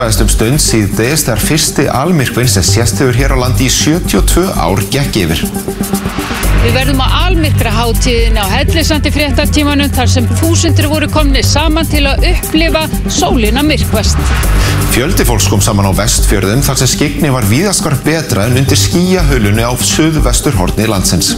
Stund síðdegis þegar fyrsti almyrkvinn sem sést hefur hér á landi í 72 ár gekk yfir. Við verðum á almyrkrahátíðinni á Hellisandi fréttatímanum þar sem þúsundir voru komnir saman til að upplifa sólina myrkvast. Fjöldi fólks kom saman á Vestfjörðum þar sem skyggni var víðaskvar betra en undir skýjahulunni á suðvesturhorni landsins.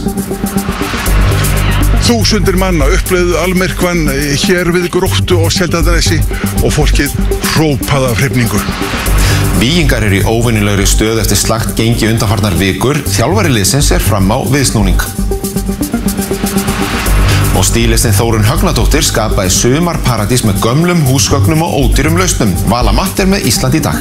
Þúsundir manna upplifðu almyrkvann hér við Gróttu og Seltjarnarnesi og fólkið hrópaði af hrifningu. Víkingar eru í óvenjulegri stöð eftir slakt gengi undanfarnar vikur. Þjálfari liðsins fram á viðsnúning. Og stílistinn Þórunn Högnadóttir skapaði sumarparadís með gömlum húsgögnum og ódýrum lausnum. Vala Matt með Ísland í dag.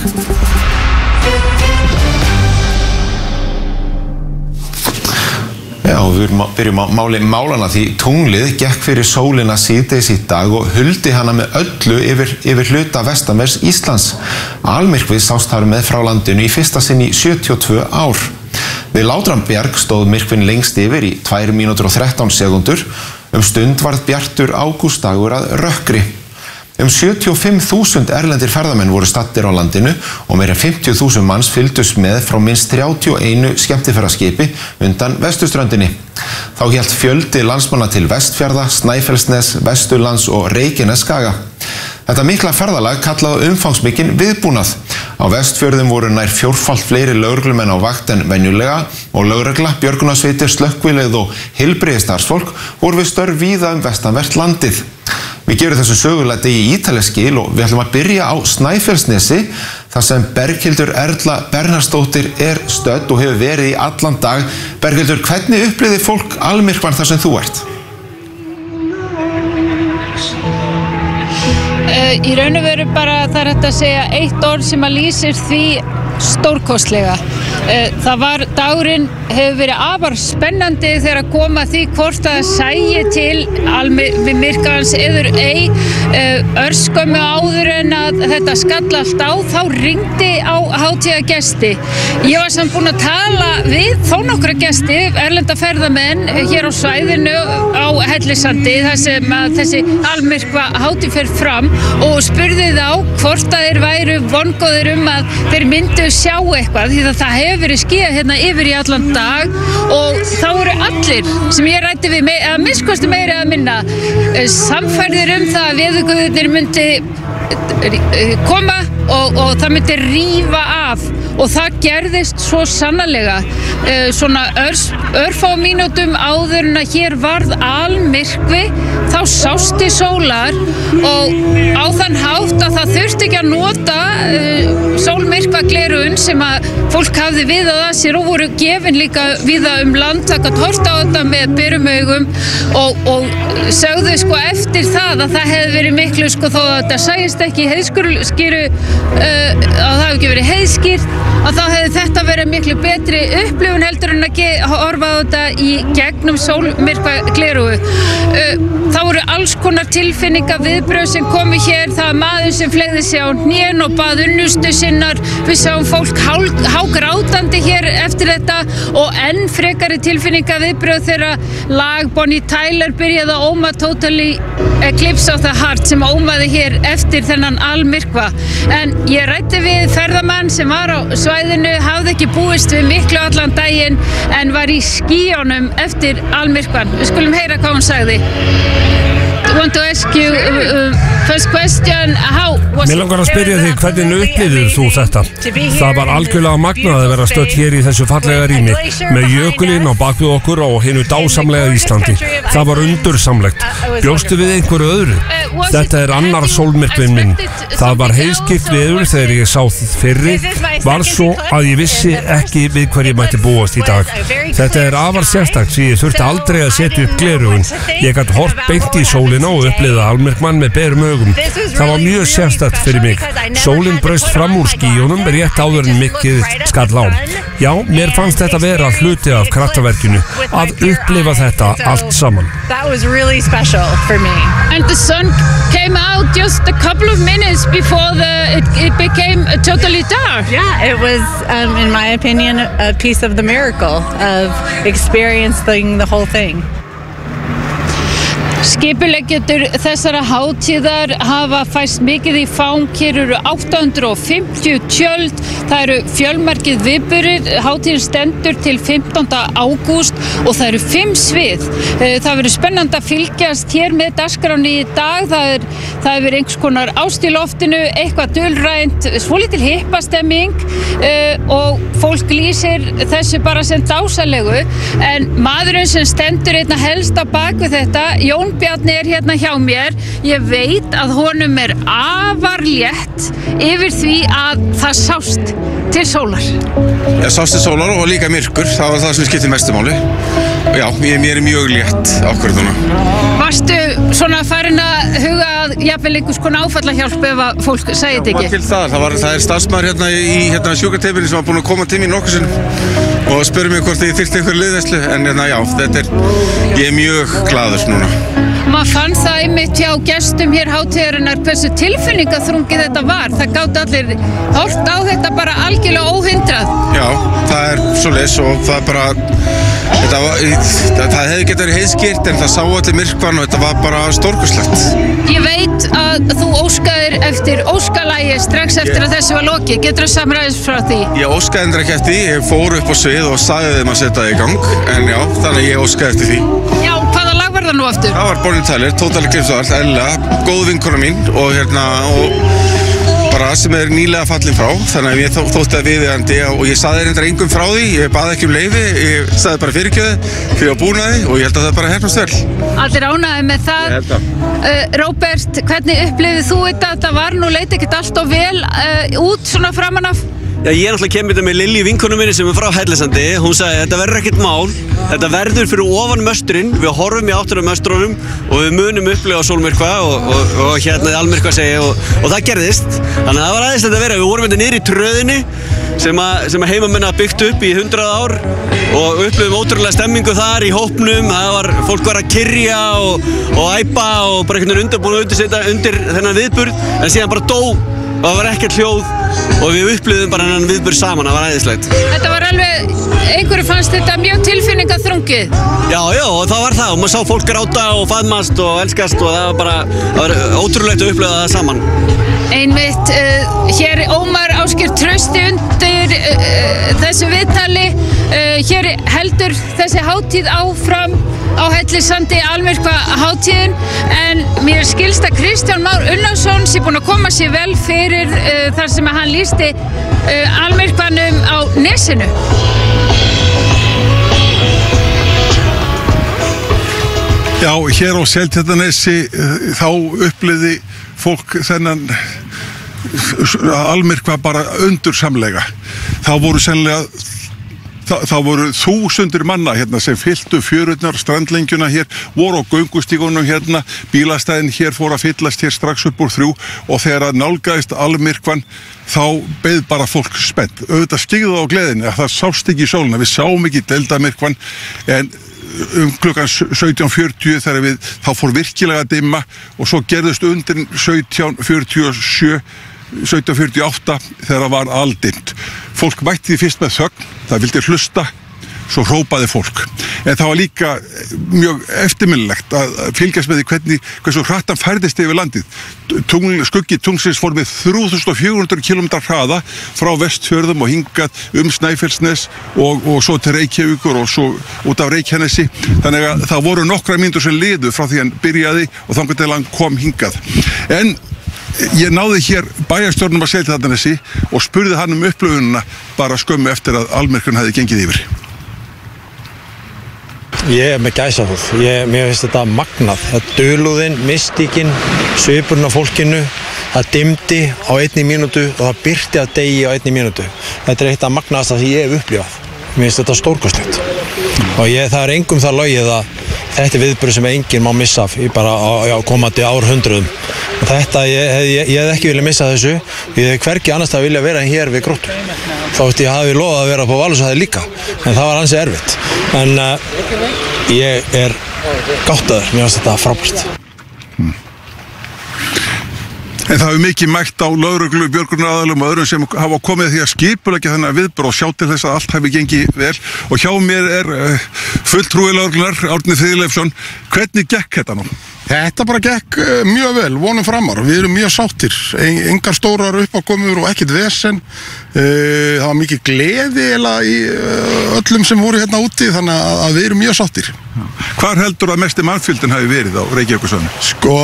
Já, við byrjum á máli málana því tunglið gekk fyrir sólina síðdegis í dag og huldi hana með öllu yfir hluta vestanvers Íslands. Almyrkvi sást þar með frá landinu í fyrsta sinn í 72 ár. Við Látrambjarg stóð myrkvinn lengst yfir í 2 mínútur og 13 sekúndur. Stund varð bjartur ágústdagur að rökkri. 75.000 erlendir ferðamenn voru staddir á landinu og meira en 50.000 manns fylgdust með frá minnst 31 skemmtiferðaskipi undan vesturströndinni. Þá hélt fjöldi landsmanna til Vestfjarða, Snæfellsnes, Vesturlands og Reykjanesskaga. Þetta mikla ferðalag kallaði umfangsmikinn viðbúnað. Á Vestfjörðum voru nær 4-falt fleiri lögreglumenn á vakt en venjulega og lögregla, björgunarsveitir, slökkvilið og heilbrigðisstarfsfólk voru við störf víða vestanvert landið. Við gerum þessu sögulega degi í ítarleg skil og við ætlum að byrja á Snæfellsnesi þar sem Berghildur Erla Bernharðsdóttir stödd og hefur verið í allan dag. Berghildur, hvernig upplifði fólk almyrkvann þar sem þú ert? Í raun og veru bara það hægt að segja eitt orð sem að lýsir því stórkostlega. Dagurinn hefur verið afar spennandi þegar að koma því hvort að sæi til almyrkvans eður ei. Örskömmu áður en að þetta skall allt á, þá ringdi á hátíðagesti. Ég var samt búin að tala við þó nokkra gesti, erlenda ferðamenn hér á svæðinu á Hellisandi þar sem að þessi almyrkva hátíð fer fram og spurði þá hvort að þeir væru vongóðir að þeir myndu sjá eitthvað því að það hefur verið skýjað hérna yfir í allan dag og þá voru allir sem ég ræddi við að minnskosti meira að minna samfærðir það að veðurguðirnir myndi koma og það myndi rífa af og það gerðist svo sannarlega svona örfá mínútum áður en að hér varð almyrkvi þá sást í sólar og á þann hátt að það þurfti ekki að nota sólmyrkvagleraugun sem að fólk hafði við á það sér og voru gefin líka víða land það gat horft á þetta með berum augum og sögðu eftir það að það hefði verið miklu þó að þetta sæist ekki í heiðskýru að það hefði ekki verið heiðskýrt að þá hefði þetta verið miklu betri upplifun heldur en að horfa á þetta í gegnum sólmyrkvagleraugu. Það voru alls konar tilfinninga viðbrögð sem komu hér, það var maður sem fleygði sig á hnén og bað unnustu sinnar. Við sáum fólk hágrátandi hér eftir þetta og enn frekari tilfinninga viðbrögð þegar lag Bonnie Tyler byrjaði að óma Totally Eclipse of the Heart sem ómaði hér eftir þennan almyrkva. En ég ræddi við ferðamann sem var á svæðinu, hafði ekki búist við miklu allan daginn en var í skýjónum eftir almyrkvann. Við skulum heyra hvað hún sagði. I want to ask you first question, how was Mér langar að spyrja þig hvernig upplifðir þú þetta? Það var algjörlega magnað að vera stödd hér í þessu fallega rými með jökulinn á bakvið okkur og hinu dásamlega Íslandi. Það var undursamlegt. Bjóstu við einhverju öðru? Þetta annar sólmyrkvinn minn. Það var heiðskýrt veður þegar ég sá fyrri, var svo að ég vissi ekki við hverju mætti búast í dag. Þetta afar sérstakt því ég þurfti aldrei að setja upp gleraugun. Ég gat horft beint í sólina og upplifði almyrkvann með berum augum. Það var mjög sérstakt fyrir mig. Sólin braust fram úr skýjunum rétt áður en mikið skall á. Já, mér fannst þetta vera hluti af kraftaverkinu að upplifa þetta allt saman. That was really special for me. And the sun came out just a couple of minutes before it became totally dark. Yeah, it was, in my opinion, a piece of the miracle of experiencing the whole thing. Skipuleggjendur þessara hátíðar hafa fæst mikið í fang. Hér eru 850 tjöld, það eru fjölmargir viðburðir, hátíðin stendur til 15. ágúst og það eru 5 svið. Það verður spennandi að fylgjast hér með dagskránni í dag. Það er einhvers konar ást í loftinu, eitthvað dulrænt, svolítil hippastemming og fólk lýsir þessu bara sem dásalegu. En maðurinn sem stendur einna helst á bak við þetta, Jón Bjarni er hérna hjá mér. Ég veit að honum er afar létt yfir því að það sást til sólar. Það sást til sólar og líka myrkur, það var það sem skipti mestu máli. Já, mér er mjög létt ákvörð núna. Varstu svona farin að huga að jafnvel einhvers konar áfallahjálp ef að fólk segir þetta ekki? Já, til það er starfsmaður hérna í sjúkrateyminu sem var búinn að koma til mín nokkuð sinnum og spurði mig hvort ég þyrfti einhverju liðveislu, en já, ég er mjög glaður núna. Maður fann það einmitt hjá gestum hér hátíðarinnar hversu tilfinningaþrungið þetta var. Það gátu allir horft á þetta bara algjörlega óhindrað. Já, það er svoleiðis og það er bara, það hefði getað verið heiðskýrt en það sá allir myrkvann og þetta var bara stórkostlegt. Ég veit að þú óskaðir eftir óskalagi strax eftir að þessu var lokið. Geturðu samræðis frá því? Ég óskaði endur ekki eftir því, ég fór upp á svið og sagði þeim að setja það í gang, en já, þannig að ég óskaði eftir því. Já, hvaða lag var það nú aftur? Það var Bonnie Tyler, Total Eclipse of the Heart, eðlilega, góð vinkona mín og bara sem er nýlega fallin frá, þannig að ég þótti að viðeigandi og ég saði reyndar engum frá því, ég baði ekki leyfi, ég saði bara fyrirgefðu fyrir að búna því og ég held að það bara hefnast vel. Allir ánægðir með það. Ég held að. Róbert, hvernig upplifðir þú þetta? Það var nú leit ekkert allt of vel út svona framan af? Já, ég náttúrulega kemur þetta með Lilju vinkonu minni sem er frá Hellisandi. Hún sagði, þetta verður ekkert mál, þetta verður fyrir ofan möstrinn, við horfum í áttina möstrunum og við munum upplifa sólmyrkva og almyrkva segja og það gerðist. Þannig að það var aðeins þetta að vera, við vorum þetta niður í tröðinni sem heimamenn hafa byggt upp í 100 ár og upplifum ótrúlega stemmingu þar í hópnum, fólk var að kyrja og æpa og bara einhvern veginn undirbúin undir þennan viðburð, en síðan bara dó og það var ekkert hljóð og við upplifðum bara hennan viðburð saman, það var æðislegt. Þetta var alveg, einhverju fannst þetta mjög tilfinningaþrungið. Já, og það var það og maður sá fólk gráta og faðmast og elskast og það var ótrúlegt að upplifa það saman. Einmitt, hér er Ómar Ásgeir Trausti undir þessu viðtali. Hér heldur þessi hátíð áfram á Hellisandi, almyrkva hátíðin, en mér skilst að Kristján Már Unnarsson sé búinn að koma sér vel fyrir þar sem að hann lýsti almyrkvanum á Nesinu. Já, hér á Seltjarnarnesi þá upplifði fólk þennan almyrkva bara undursamlega. Það voru þúsundir manna hérna sem fylltu fjörurnar, strandlengjuna hér, voru á göngustígunum hérna, bílastæðin hér fór að fyllast hér strax upp úr 3 og þegar að nálgaðist almyrkvan þá beið bara fólk spennt. Auðvitað stigðu á gleðinni að það sást ekki í sólina, við sáum ekki deildamyrkvan en klukkan 17:40 þá fór virkilega að dimma og svo gerðust undir 17:47 17:48 þegar það var aldimmt. Fólk mætti því fyrst með þögn, það vildi hlusta, svo hrópaði fólk. En það var líka mjög eftirminnilegt að fylgjast með því hversu hratt hann færðist yfir landið. Skuggi tunglsins fór með 3400 km hraða frá Vestfjörðum og hingað Snæfellsnes og svo til Reykjavíkur og svo út af Reykjanesi. Þannig að það voru nokkra mínútur sem liðu frá því hann byrjaði og þangað til hann kom hingað. En ég náði hér bæjarstjórnum að Seltjarnarnesi og spurði hann upplifunina bara skömmu eftir að almyrkvan hefði gengið yfir. Ég er með gæsahúð. Mér finnst þetta magnað. Dulúðin, mystíkin, svipurinn á fólkinu, það dimmdi á 1 mínútu og það birti að degi á 1 mínútu. Þetta er eitt af magnaðasta sem ég hef upplifað. Mér finnst þetta stórkostlegt. Og það er engum það logið að þetta er viðburður sem enginn má missa af í bara á komandi árhundruðum. Og þetta, ég hef ekki viljað missa þessu. Ég hef hvergi annars að vilja vera hér við Gróttu. Þótt ég hafi lofað að vera på Valhúsahæði líka, en það var ansi erfitt. En ég er gáttaður, mér finnst þetta frábært. En það hefur mikið mætt á lögreglu, björgunaraðilum og öðrum sem hafa komið því að skipuleggja þennan viðburð og sjá til þess að allt hefur gengið vel. Og hjá mér fulltrúi lögreglunar, Árni Friðleifsson. Hvernig gekk þetta nú? Þetta bara gekk mjög vel, vonum framar. Við erum mjög sáttir, engar stórar uppákomur og ekkert vesen. Það var mikið gleði í öllum sem voru hérna úti, þannig að við erum mjög sáttir. Hvar heldur að mesti mannfjöldin hafi verið á Reykjavíkursvæðinu? Sko,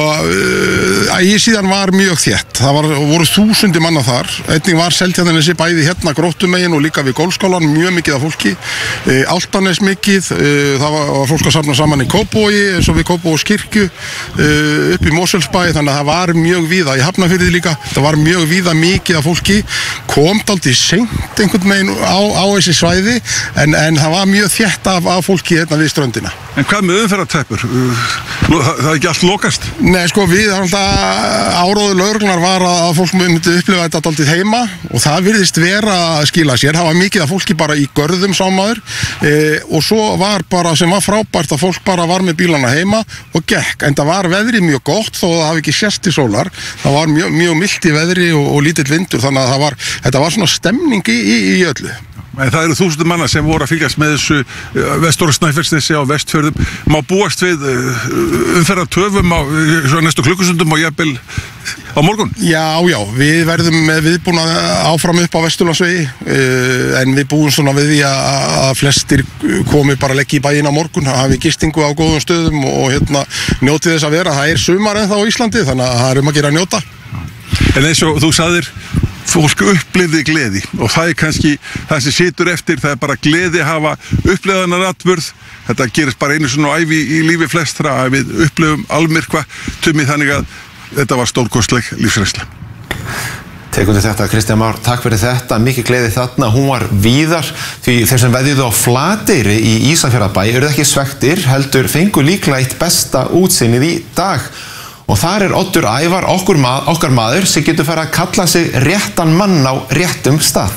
síðan var mjög þétt. Það voru 1000 manna þar. Einnig var Seltjarnarnesi bæði hérna Gróttumegin og líka við Golfskálan, mjög mikið af fólki. Álftanes mikið, það var fólk að safna saman í Kópavogi, eins og við Kópavogskirkju, upp í Mosfellsbæ, þannig að það var mjög víða, í Hafnarfirði líka, það var mjög víða mikið af fólki, kom dálítið seint einhvern veginn á þessi svæði, en það var mjög þétt af fólki hérna við ströndina. En hvað með umferðarteppur? Það er ekki allt lokast? Nei, sko, áróður lögreglunar var að fólk myndi upplifa þetta dálítið heima og það virðist vera að skila sér. Það var mikið af fólki bara í görðum sámaður og svo var bara sem var frábært að fólk bara var með bílana heima og gekk. En það var veðrið mjög gott þó það hafi ekki sést til sólar. Það var mjög milt í veðri og lítill vindur, þannig að þetta var svona stemning í öllu. En það eru 1000 manna sem voru að fylgjast með þessu vestur- og Snæfellsnesi á Vestfjörðum. Má búast við umferðartöfum á næstu klukkustundum og jafnvel á morgun? Já, við verðum með viðbúnað áfram upp á Vesturlandsvegi en við búum svona við því að flestir komi bara leggja í bæinn á morgun, hafi gistingu á góðum stöðum og njóti þess að vera. Það er sumar ennþá á Íslandi, þannig að það er að gera að njóta. En eins og þú sagðir, fólk upplifði gleði og það er kannski það sem situr eftir, það er bara gleði að hafa upplifaðan atburð. Þetta gerist bara einu svona ævi í lífi flestra að við upplifum almyrkva þannig að þetta var stórkostleg lífsreynsla. Tekum til þetta, Kristján Már, takk fyrir þetta, mikið gleði þarna, hún var víðar því þeir sem veðjuðu á Flateyri í Ísafjarðarbæ eru ekki svektir, heldur fengu líklega eitt besta útsinnið í dag. Og þar er Oddur Ævar, okkar maður, sem getur farið að kalla sig réttan mann á réttum stað.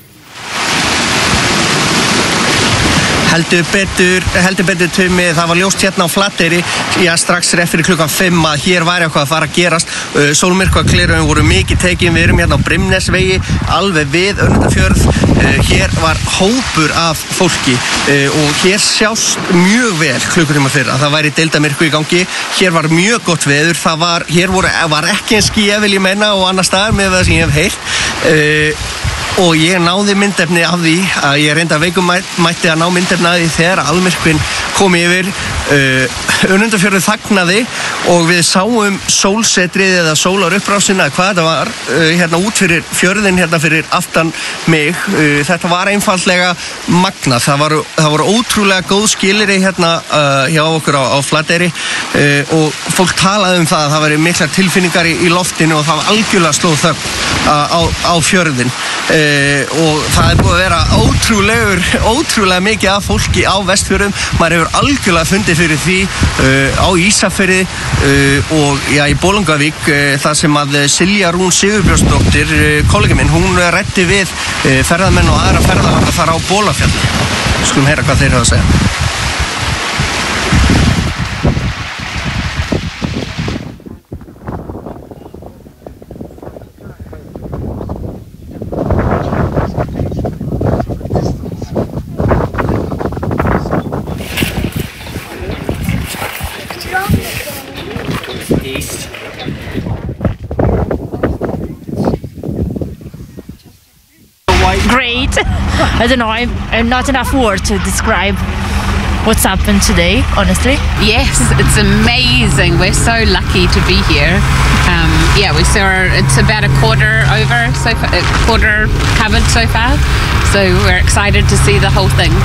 Heldur betur Tumi, það var ljóst hérna á Flateyri, strax rétt fyrir klukkan 5 að hér væri eitthvað að fara að gerast. Sólmyrkvagleraugun voru mikið tekin, við erum hérna á Brimnesvegi, alveg við Önundarfjörð. Hér var hópur af fólki og hér sjást mjög vel klukkutíma fyrr að það væri deildarmyrkvi í gangi. Hér var mjög gott veður, hér var ekki en skýja vil ég meina og annar staðar með það sem ég hef heyrt. Og ég náði myndefni af því að ég reynda veikumætti að ná myndefni af því þegar almyrkvinn kom yfir. Önundarfjörður þagnaði og við sáum sólsetrið eða sólarupprásina eða hvað þetta var hérna út fyrir fjörðin hérna fyrir aftan mig. Þetta var einfaldlega magnað. Það voru ótrúlega góð skilyrði hérna hjá okkur á Flateyri og fólk talaði um það að það væri miklar tilfinningar í loftinu og það var algjörlega slóð þögn á fjörðin. Og það er búið að vera ótrúlega mikið af fólki á Vestfjörðum. Maður hefur algjörlega fundið fyrir því á Ísafirði og í Bolungarvík þar sem að Silja Rún Sigurbjörnsdóttir, kollega minn, hún ræddi við ferðamenn og aðra ferðalanga þar á Bolafjalli. Skulum heyra hvað þeir hafa að segja. Great. I don't know, I'm not enough words to describe what's happened today, honestly. Yes, it's amazing. We're so lucky to be here. We saw it's about a quarter covered so far. So we're excited to see the whole thing.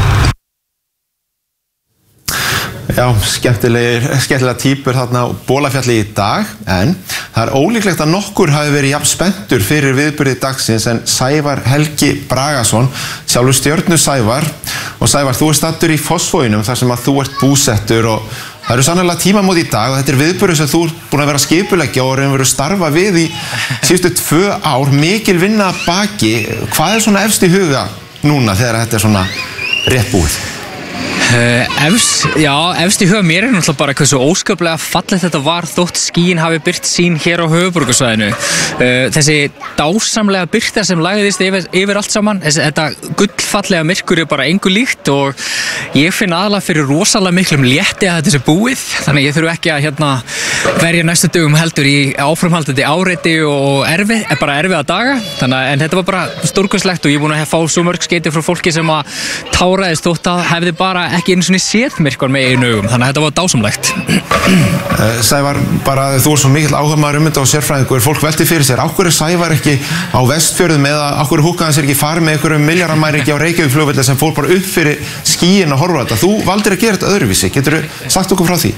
Já, skemmtilega týpur þarna á Bolafjalli í dag, en það er ólíklegt að nokkur hafi verið jafn spenntur fyrir viðburði dagsins en Sævar Helgi Bragason, sjálfur stjörnu Sævar. Og Sævar, þú staddur í Fossvoginum þar sem að þú ert búsettur og það eru sannarlega tímamót í dag og þetta er viðburður sem þú ert búin að vera að skipuleggja og verið að starfa við í síðustu 2 ár, mikil vinna að baki. Hvað er svona efst í huga núna þegar þetta er svona rétt búið? Efst í huga mér náttúrulega bara hversu óskaplega fallegt þetta var þótt skýin hafi byrt sín hér á höfuðborgarsvæðinu. Þessi dásamlega birta sem lagðist yfir allt saman, þetta gullfallega myrkur bara engu líkt og ég finn aðalega fyrir rosalega miklum létti að þetta sé búið, þannig ég þurfu ekki að verja næstu dögum heldur í áframhaldandi áreiti og erfiða daga, en þetta var bara stórkostlegt og ég er búin að fá svo mörg skeyti frá fólki sem að táraðist þótt að hefði bara ekki einu svona séð myrkvar með einu augum, þannig að þetta var dásamlegt. Sævar, bara þú svo mikill áhugamaður þetta og sérfræðingur, fólk velti fyrir sér, á hverju Sævar ekki á Vestfjörðum eða á hverju húkaðan sér ekki farið með einhverjum milljarðamæringi á Reykjavík-flugvelli sem fór bara upp fyrir skýin að horfa á þetta. Þú valdir að gera þetta öðruvísi, geturðu sagt okkur frá því?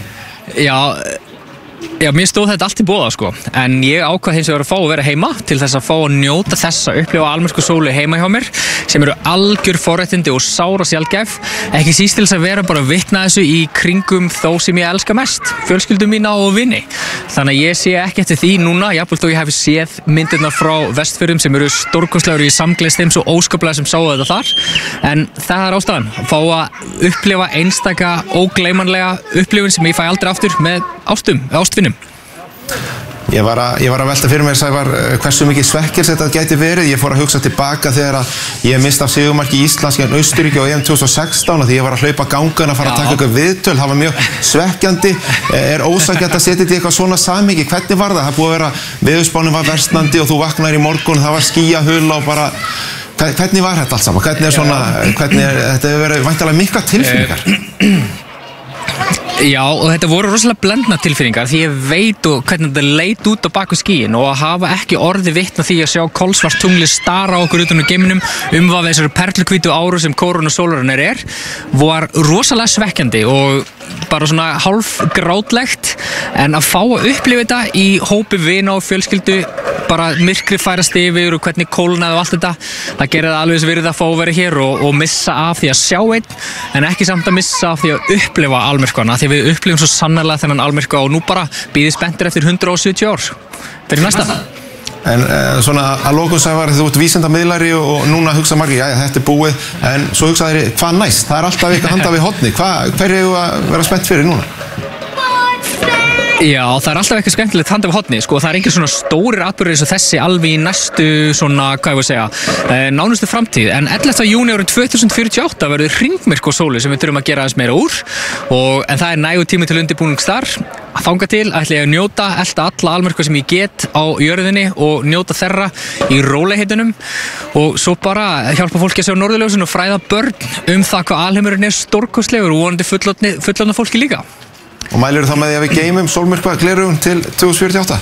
Já, mér stóð þetta allt í boða sko, en ég ákvað hins vegar að fá að vera heima til þess að fá að njóta þessa, upplifa almennsku sólu heima hjá mér sem eru algjör forréttindi og sára sjaldgæf, ekki síst til þess að vera bara að vitna þessu í kringum þó sem ég elska mest, fjölskyldu mína og vini. Þannig að ég sé ekki eftir því núna, jafnvel þó ég hef séð myndirnar frá Vestfjörðum sem eru stórkostlegur í samgleðst þeim svo óskaplega sem sáu þetta þar, en það er ástæðan, fá að upplifa einstaka ógleymanlega upplifun sem ég fæ aldrei aftur með ástvinum. Ég var að velta fyrir mér, Sævar, hversu mikið svekkels þetta gæti verið. Ég fór að hugsa tilbaka þegar að ég mist af sigurmarki Íslands gegn Austurríki á EM 2016 því ég var að hlaupa gangan að fara að taka eitthvað viðtöl. Það var mjög svekkjandi. Er ósanngjarnt að setja þetta í eitthvað svona samhengi? Hvernig var það? Það búið að vera, veðurspánin var versnandi og þú vaknaðir í morgun, það var skýjahula og bara... Hvernig var þetta allt saman? Þetta hefur verið væntanlega mikla tilfinningar? Já, og þetta voru rosalega blendna tilfinningar því ég veit hvernig þetta leit út á baku skýin og að hafa ekki orði vitna því að sjá kolsvart tungli stara okkur utan úr geiminum umvafið þessari perluhvítu áru sem kórónusólarinnar var rosalega svekkjandi og bara svona hálf grátlegt, en að fá að upplifa þetta í hópi vina og fjölskyldu, bara myrkri færast yfir og hvernig kólnaði og allt þetta, það gerir það alveg virðið að fá að vera hér og missa af því að sjá einn, en ekki samt að missa af því að upplifa almyrkvana, því við upplifum svo sannarlega þennan almyrkva og nú bara býðið spenntir eftir 170 ár. Fyrir næsta. En svona að lokum Sævar, þú ert vísindamiðlari og núna hugsa margir, já þetta er búið, en svo hugsa þeir, hvað næst? Það er alltaf eitthvað handa við horni, hverju eigum að vera spennt fyrir núna? Já, það er alltaf eitthvað skemmtilegt handa við horni, sko, það er engin svona stórir atburðir eins og þessi alveg í næstu svona, hvað ég voru að segja, nánustu framtíð, en 11. júní árið 2048 verður hringmyrkvi á sólu sem við þurfum að gera aðeins meira úr, en það er nægur tími til undirbúnings þar. Þangað til ætla ég að njóta, elta alla almyrkva sem ég get á jörðinni og njóta þeirra í rólegheitunum og svo bara hjálpa fólki að sjá norðurljósin og fræða börn það hvað alheimurinn er stórkostlegur og vonandi fullorðna fólki líka. Og mælirðu þá með því að við geymum sólmyrkva gleraugun til 2048?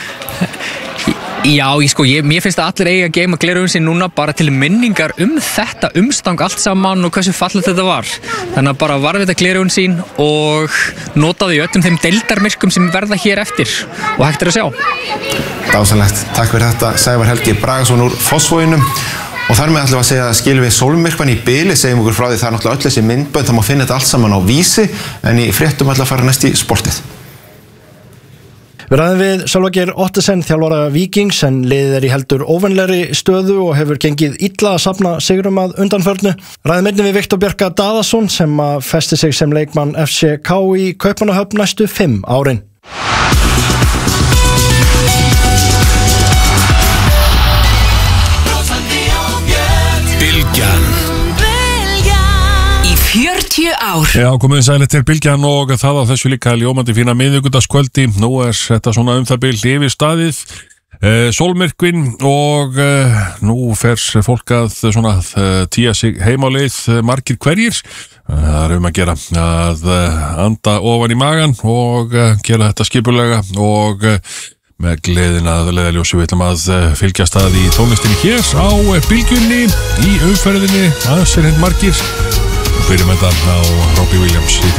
Já, mér finnst að allir eigi að geyma gleraugun sín núna bara til minningar þetta umstang allt saman og hversu fallegt þetta var. Þannig að bara varðveita gleraugun sín og nota þau í öllum þeim deildarmyrkum sem verða hér eftir og hægt er að sjá. Dásamlegt. Takk fyrir þetta, Sævar Helgi Bragason úr Fossvoginum. Og þar með ætlum við að segja að skilum við sólmyrkvan í bili, segjum okkur frá því það er náttúrulega öll þessi myndbönd, það má finna þetta allt saman á Vísi, en í fréttum ætlum að fara næst í sportið. Við ræðum við Sölva Geir Ottesen, þjálfara Víkings, en liðið er í heldur óvenlegri stöðu og hefur gengið illa að safna sigrum að undanförnu. Ræðum einnig við Viktor Bjarka Daðason sem að festi sig sem leikmann FCK í Kaupmannahöfn næstu 5 árin. Í 40 ár. Já, komið sælir til Bylgjan og það á þessu líka ljómandi fína miðvikudagskvöldi. Nú er þetta svona það bil yfir staðið, sólmyrkvin og nú fers fólk að svona tía sig heim á leið margir hverjir. Það er að gera að anda ofan í magan og gera þetta skipulega og með gleðina að leiðaljósi við ætlum að fylgjast að í tónlistinni hér á Bylgjunni í umferðinni, aðeins er margir. Byrjum þetta á Robbie Williams í